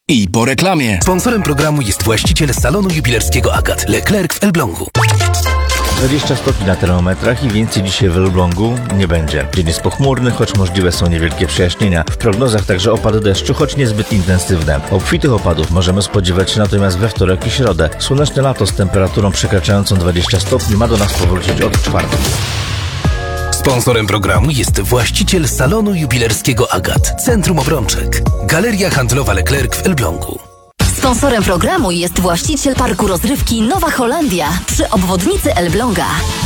I po reklamie. Sponsorem programu jest właściciel salonu jubilerskiego Agat, Leclerc w Elblągu. 20 stopni na termometrach i więcej dzisiaj w Elblągu nie będzie. Dzień jest pochmurny, choć możliwe są niewielkie przejaśnienia. W prognozach także opady deszczu, choć niezbyt intensywne. Obfitych opadów możemy spodziewać się natomiast we wtorek i środę. Słoneczne lato z temperaturą przekraczającą 20 stopni ma do nas powrócić od czwartku. Sponsorem programu jest właściciel salonu jubilerskiego Agat, Centrum Obrączek, Galeria Handlowa Leclerc w Elblągu. Sponsorem programu jest właściciel parku rozrywki Nowa Holandia przy obwodnicy Elbląga.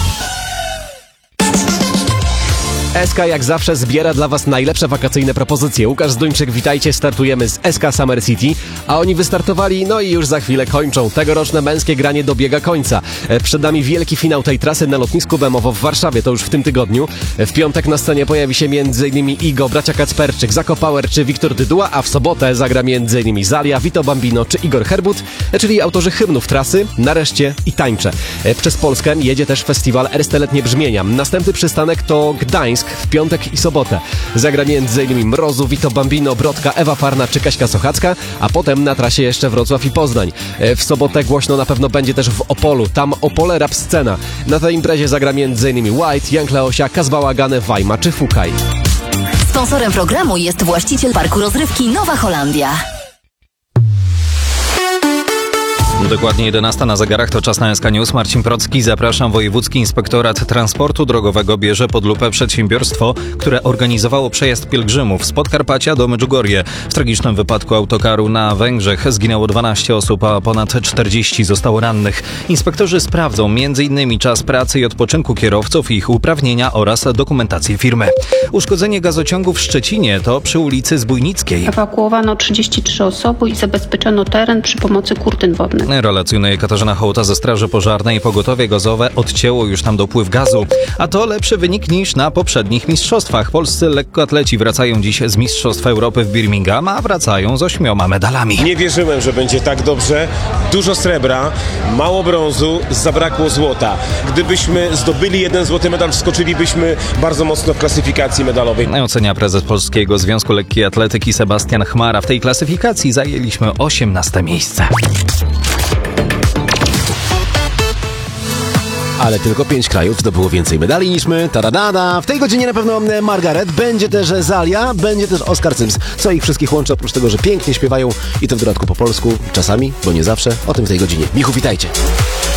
SK jak zawsze zbiera dla Was najlepsze wakacyjne propozycje. Łukasz Zduńczyk, witajcie, startujemy z SK Summer City, a oni wystartowali, no i już za chwilę kończą. Tegoroczne męskie granie dobiega końca. Przed nami wielki finał tej trasy na lotnisku Bemowo w Warszawie, to już w tym tygodniu. W piątek na scenie pojawi się m.in. Igo, bracia Kacperczyk, Zako Power czy Wiktor Dyduła, a w sobotę zagra m.in. Zalia, Vito Bambino czy Igor Herbut, czyli autorzy hymnów trasy Nareszcie i tańczę. Przez Polskę jedzie też festiwal Ersteletnie Brzmienia. Następny przystanek to Gdańsk w piątek i sobotę. Zagra m.in. Mrozu, Vito Bambino, Brodka, Ewa Farna czy Kaśka Sochacka, a potem na trasie jeszcze Wrocław i Poznań. W sobotę głośno na pewno będzie też w Opolu. Tam Opole Rap Scena. Na tej imprezie zagra m.in. White, Young Leosia, Kazbałagany, Wajma czy Fukaj. Sponsorem programu jest właściciel parku rozrywki Nowa Holandia. Dokładnie 11 na zegarach, to czas na SK News. Marcin Procki, zapraszam. Wojewódzki Inspektorat Transportu Drogowego bierze pod lupę przedsiębiorstwo, które organizowało przejazd pielgrzymów z Podkarpacia do Medjugorje. W tragicznym wypadku autokaru na Węgrzech zginęło 12 osób, a ponad 40 zostało rannych. Inspektorzy sprawdzą m.in. czas pracy i odpoczynku kierowców, ich uprawnienia oraz dokumentację firmy. Uszkodzenie gazociągu w Szczecinie to przy ulicy Zbójnickiej. Ewakuowano 33 osoby i zabezpieczono teren przy pomocy kurtyn wodnych. Relacjonuje Katarzyna Hołta ze Straży Pożarnej. Pogotowie gazowe odcięło już tam dopływ gazu. A to lepszy wynik niż na poprzednich mistrzostwach. Polscy lekkoatleci wracają dziś z Mistrzostw Europy w Birmingham, a wracają z 8 medalami. Nie wierzyłem, że będzie tak dobrze. Dużo srebra, mało brązu, zabrakło złota. Gdybyśmy zdobyli 1 złoty medal, wskoczylibyśmy bardzo mocno w klasyfikacji medalowej. Ocenia prezes Polskiego Związku Lekkiej Atletyki Sebastian Chmara. W tej klasyfikacji zajęliśmy 18 miejsce. Ale tylko 5 krajów zdobyło więcej medali niż my. Taradada! W tej godzinie na pewno Margaret, będzie też Zalia, będzie też Oskar Cyms. Co ich wszystkich łączy, oprócz tego, że pięknie śpiewają i to w dodatku po polsku, czasami, bo nie zawsze. O tym w tej godzinie. Michu, witajcie!